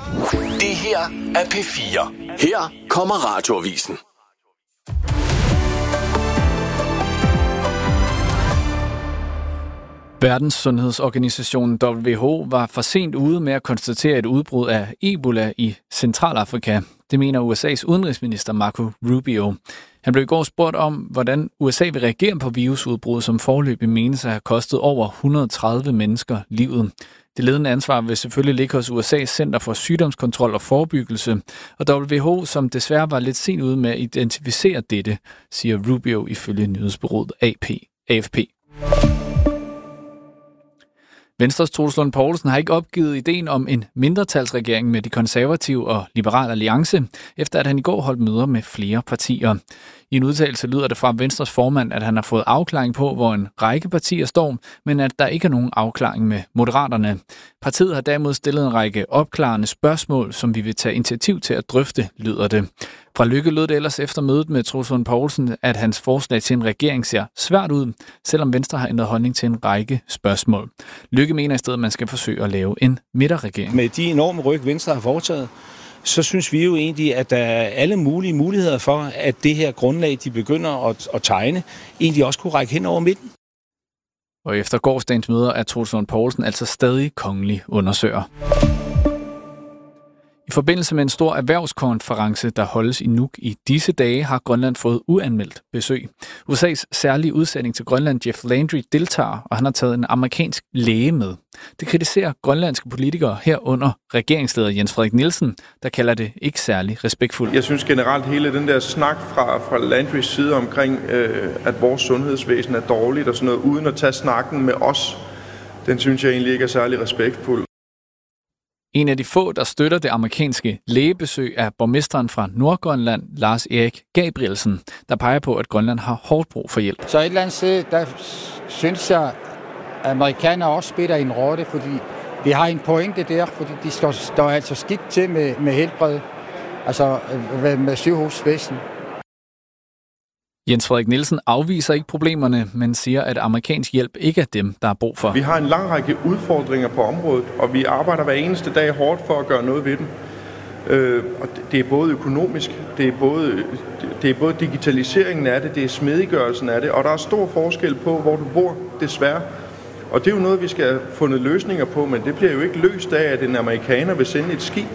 Det her er P4. Her kommer Radioavisen. Verdenssundhedsorganisationen WHO var for sent ude med at konstatere et udbrud af Ebola i Centralafrika. Det mener USA's udenrigsminister Marco Rubio. Han blev i går spurgt om, hvordan USA vil reagere på virusudbrud, som foreløbig menes at have kostet over 130 mennesker livet. Det ledende ansvar vil selvfølgelig ligge hos USA's Center for Sygdomskontrol og Forebyggelse, og WHO, som desværre var lidt sent ude med at identificere dette, siger Rubio ifølge nyhedsbureauet AFP. Venstres Troels Lund Poulsen har ikke opgivet ideen om en mindretalsregering med de konservative og Liberal Alliance, efter at han i går holdt møder med flere partier. I en udtalelse lyder det fra Venstres formand, at han har fået afklaring på, hvor en række partier står, men at der ikke er nogen afklaring med Moderaterne. Partiet har derimod stillet en række opklarende spørgsmål, som vi vil tage initiativ til at drøfte, lyder det. Fra Lykke lød det ellers efter mødet med Troels Lund Poulsen, at hans forslag til en regering ser svært ud, selvom Venstre har ændret holdning til en række spørgsmål. Lykke mener i stedet, at man skal forsøge at lave en midterregering. Med de enorme ryk, Venstre har foretaget, så synes vi jo egentlig, at der er alle mulige muligheder for, at det her grundlag, de begynder at tegne, egentlig også kunne række hen over midten. Og efter gårsdagens møder er Troels Lund Poulsen altså stadig kongelig undersøger. I forbindelse med en stor erhvervskonference, der holdes i Nuuk i disse dage, har Grønland fået uanmeldt besøg. USA's særlige udsending til Grønland, Jeff Landry, deltager, og han har taget en amerikansk læge med. Det kritiserer grønlandske politikere herunder regeringsleder Jens Frederik Nielsen, der kalder det ikke særlig respektfuldt. Jeg synes generelt hele den der snak fra Landrys side omkring, at vores sundhedsvæsen er dårligt og sådan noget, uden at tage snakken med os, den synes jeg egentlig ikke er særlig respektfuld. En af de få, der støtter det amerikanske lægebesøg, er borgmesteren fra Nordgrønland, Lars Erik Gabrielsen, der peger på, at Grønland har hårdt brug for hjælp. Så et eller andet sted, der synes jeg, at amerikanere også spiller en rolle, fordi vi har en pointe der, fordi de står altså skidt til med helbred, altså med sygehusvæsen. Jens Frederik Nielsen afviser ikke problemerne, men siger, at amerikansk hjælp ikke er dem, der er brug for. Vi har en lang række udfordringer på området, og vi arbejder hver eneste dag hårdt for at gøre noget ved dem. Og det er både økonomisk, det er både digitaliseringen af det, det er smidiggørelsen af det, og der er stor forskel på, hvor du bor, desværre. Og det er jo noget, vi skal have fundet løsninger på, men det bliver jo ikke løst af, at en amerikaner vil sende et skib.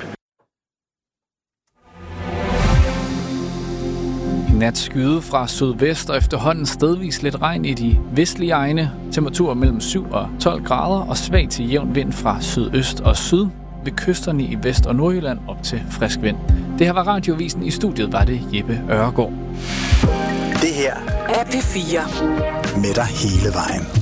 Nat skyde fra sydvest og efterhånden stedvis lidt regn i de vestlige egne. Temperaturer mellem 7 og 12 grader og svag til jævn vind fra sydøst og syd. Ved kysterne i Vest- og Nordjylland op til frisk vind. Det her var Radioavisen. I studiet var det Jeppe Øregård. Det her er P4. Med dig hele vejen.